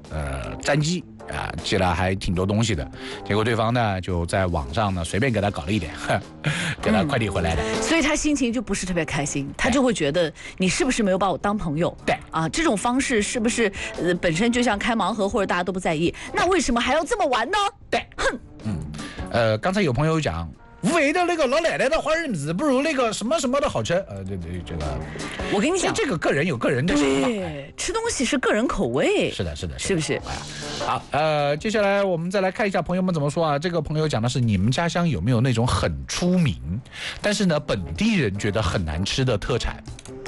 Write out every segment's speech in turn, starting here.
战绩啊，寄了还挺多东西的。结果对方呢就在网上呢随便给他搞了一点，给他快递回来的。 所以他心情就不是特别开心，他就会觉得你是不是没有把我当朋友？ 对啊，这种方式是不是本身就像开盲盒或者大家都不在意？那为什么还要这么玩呢？ 对， 哼， 刚才有朋友讲。无为的那个老奶奶的花生米不如那个什么什么的好吃，对，这个， 我跟你讲， 这个个人有个人的想法， 对，吃东西是个人口味， 是的， 是不是？ 好，接下来我们再来看一下朋友们怎么说啊。这个朋友讲的是你们家乡有没有那种很出名，但是呢本地人觉得很难吃的特产？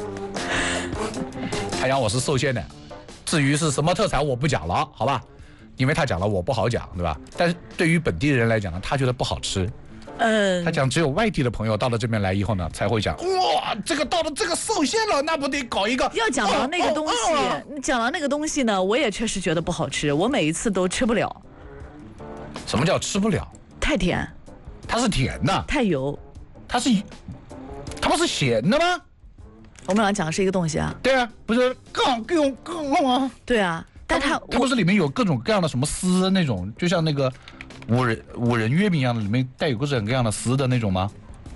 他讲我是寿县的，至于是什么特产我不讲了，好吧？因为他讲了我不好讲，对吧？但是对于本地人来讲呢，他觉得不好吃。他讲只有外地的朋友到了这边来以后呢，才会讲哇，这个到了这个寿县了，那不得搞一个？ 要讲到那个东西，讲到那个东西呢，我也确实觉得不好吃，我每一次都吃不了。 什么叫吃不了？ 太甜， 它是甜的。 太油， 它不是咸的吗？ 我们俩讲的是一个东西啊。 对啊，不是各种啊。 对啊，但它不是里面有各种各样的什么丝那种，就像那个。五仁月饼一样的，里面带有各种各样的丝的那种吗？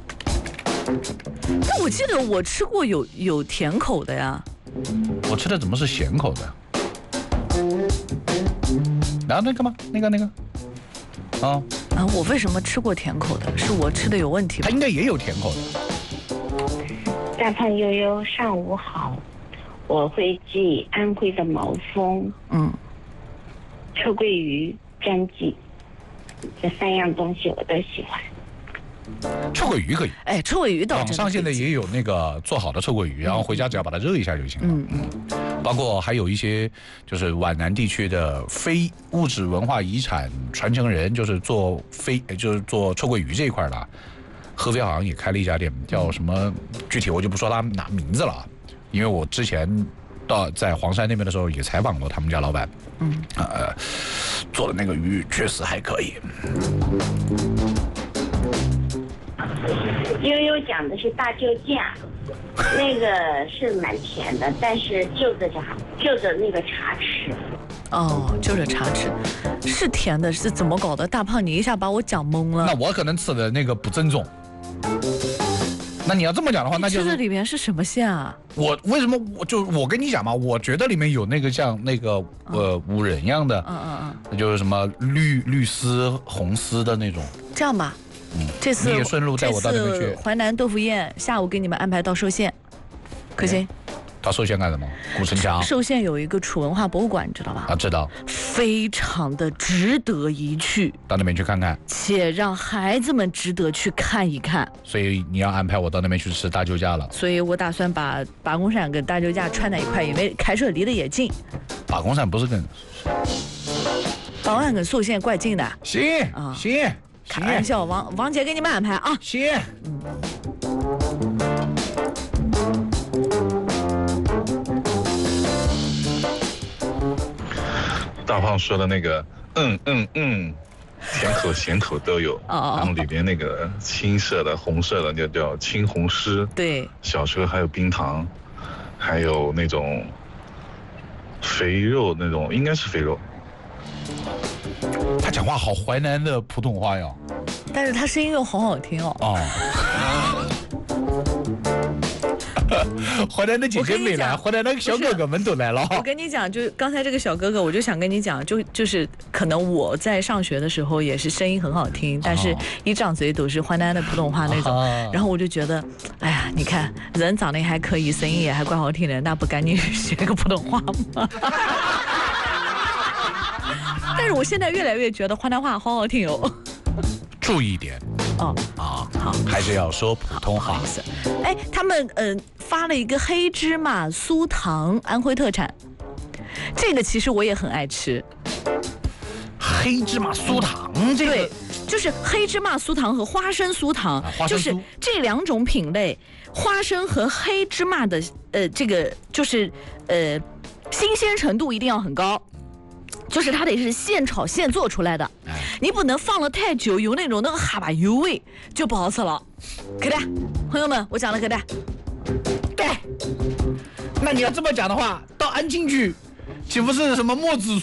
但我记得我吃过有甜口的呀。 我吃的怎么是咸口的？然后那个吗？那个。啊， 我为什么吃过甜口的？是我吃的有问题吗？ 它应该也有甜口的。 大胖悠悠，上午好，我会寄安徽的毛峰，臭鳜鱼、粘鸡。这3样东西我都喜欢。 臭鳜鱼可以， 臭鳜鱼倒网上现在也有那个做好的臭鳜鱼，然后回家只要把它热一下就行了。包括还有一些就是皖南地区的非物质文化遗产传承人，就是做臭鳜鱼这一块的，合肥好像也开了一家店，叫什么具体我就不说他哪名字了，因为我之前在黄山那边的时候也采访过他们家老板。做的那个鱼确实还可以。 悠悠讲的是大救驾，那个是蛮甜的，但是就着那个茶吃。 就着茶吃，是甜的，是怎么搞的？大胖，你一下把我讲懵了。 那我可能吃的那个不正宗。那你要这么讲的话，那就是吃的里面是什么馅啊？ 我为什么我跟你讲嘛，我觉得里面有那个像那个五仁一样的，那就是什么绿丝红丝的那种。 这样吧，这次你也顺路带我到那边去。 淮南豆腐宴下午给你们安排到寿县，可行？ 到寿县干什么？古城墙。 寿县有一个楚文化博物馆，你知道吧？ 知道。 非常的值得一去， 到那边去看看， 且让孩子们值得去看一看。 所以你要安排我到那边去吃大救驾了。 所以我打算把八公山跟大救驾串在一块，因为开车离得也近。 八公山不是跟八公山跟寿县怪近的。 行， 开玩笑，王姐给你们安排啊。 行。 大胖说的那个甜口咸口都有，然后里边那个青色的红色的就叫青红丝， 对， 小时候还有冰糖，还有那种肥肉，那种应该是肥肉。 他讲话好淮南的普通话哟， 但是他声音又好好听哦。 淮南的姐姐没来，淮南的小哥哥们都来了。 我跟你讲，就刚才这个小哥哥，我就想跟你讲，就是可能我在上学的时候也是声音很好听，但是一张嘴都是淮南的普通话那种，然后我就觉得，哎呀，你看人长得也还可以，声音也还怪好听的，那不赶紧学个普通话吗？但是我现在越来越觉得淮南话好好听哦。 注意一点好， 还是要说普通话。 他们发了一个黑芝麻酥糖，安徽特产，这个其实我也很爱吃。 黑芝麻酥糖，这个对，就是黑芝麻酥糖和花生酥糖，就是这2种品类，花生和黑芝麻的这个就是新鲜程度一定要很高。就是它得是现炒现做出来的，你不能放了太久，有那个哈巴油味就不好吃了。可的，朋友们，我讲了可的。 对，那你要这么讲的话，到安庆去，岂不是什么墨子